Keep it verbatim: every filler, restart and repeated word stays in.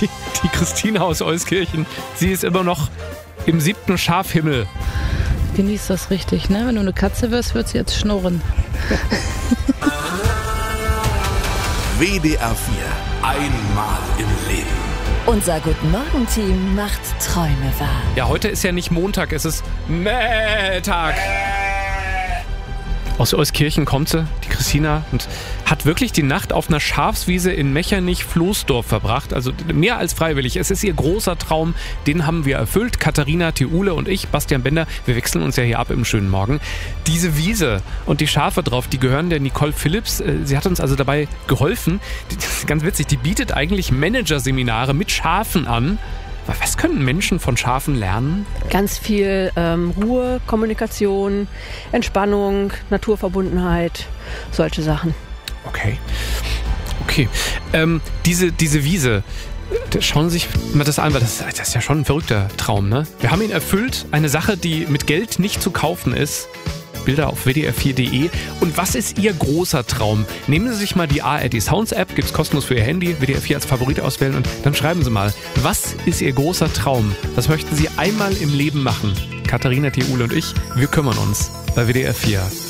die, die Christina aus Euskirchen, sie ist immer noch im siebten Schafhimmel. Genieß das richtig, ne? Wenn du eine Katze wirst, wird sie jetzt schnurren. W D R vier. Einmal im Leben. Unser Guten-Morgen-Team macht Träume wahr. Ja, heute ist ja nicht Montag, es ist Mähtag. Aus Euskirchen kommt sie, die Christina, und hat wirklich die Nacht auf einer Schafswiese in Mechernich-Floßdorf verbracht. Also mehr als freiwillig. Es ist ihr großer Traum, den haben wir erfüllt. Katharina Theule und ich, Bastian Bender, wir wechseln uns ja hier ab im schönen Morgen. Diese Wiese und die Schafe drauf, die gehören der Nicole Phillips. Sie hat uns also dabei geholfen. Das ist ganz witzig, die bietet eigentlich Managerseminare mit Schafen an. Was können Menschen von Schafen lernen? Ganz viel ähm, Ruhe, Kommunikation, Entspannung, Naturverbundenheit, solche Sachen. Okay. Okay. Ähm, diese, diese Wiese, schauen Sie sich mal das an, weil das, das ist ja schon ein verrückter Traum, ne? Wir haben ihn erfüllt, eine Sache, die mit Geld nicht zu kaufen ist. Bilder auf w d r vier punkt d e. Und was ist Ihr großer Traum? Nehmen Sie sich mal die A R D Sounds App, gibt's kostenlos für Ihr Handy, W D R vier als Favorit auswählen und dann schreiben Sie mal, was ist Ihr großer Traum? Was möchten Sie einmal im Leben machen? Katharina Theule und ich, wir kümmern uns bei W D R vier.